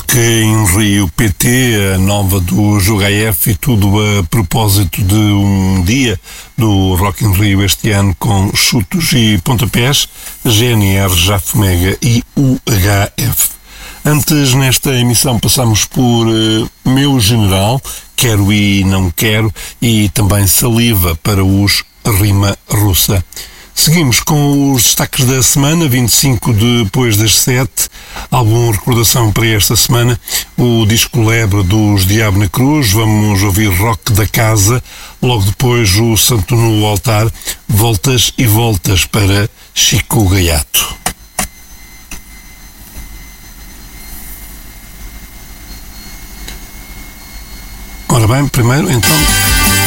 Rock em Rio PT, a nova do JF, e tudo a propósito de um dia do Rock in Rio este ano com chutos e pontapés, GNR, Jafomega e UHF. Antes, nesta emissão, passamos por Meu General, Quero e Não Quero, e também Saliva para os Rima Russa. Seguimos com os destaques da semana, 25 depois das 7, álbum Recordação para esta semana, o disco Lebre dos Diabo na Cruz, vamos ouvir Rock da Casa, logo depois o Santo no Altar, Voltas e Voltas para Chico Gaiato. Ora bem, primeiro então